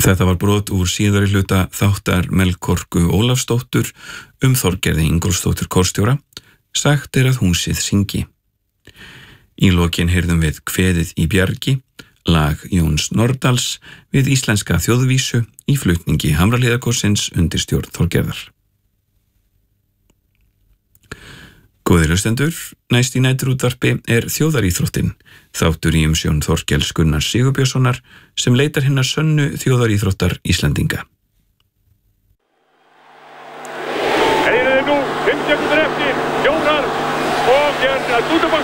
Þetta var brot úr síðari hluta þáttar Melkorku Ólafsdóttur Þorgerði Ingólfsdóttur kórstjóra, sagt að húsið syngi. Í lokin heyrðum við Kveðið í bjargi, lag Jóns Nordals við íslenska þjóðvísu í flutningi Hamraliðakórsins undir stjórn Þorgerðar. Góðir hlustendur, næst í næturútvarpi þjóðaríþróttin, þáttur í umsjón Þorkels Gunnars Sigurbjörnssonar sem leitar hinnar sönnu þjóðaríþróttar Íslendinga. Nú, 5 sekúndur eftir, Jónar og Stúdabakk